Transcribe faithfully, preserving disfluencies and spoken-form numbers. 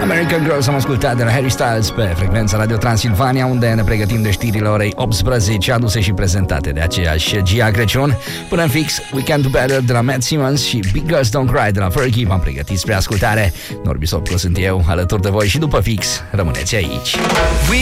American Girls am ascultat de la Harry Styles pe frecvența Radio Transilvania, unde ne pregătim de știrile orei optsprezece, aduse și prezentate de aceeași Gia Crăciun. Până în fix, We Can Do Better de la Matt Simmons și Big Girls Don't Cry de la Fergie v-am pregătit spre ascultare. Norbi Sopru sunt eu, alături de voi și după fix, rămâneți aici.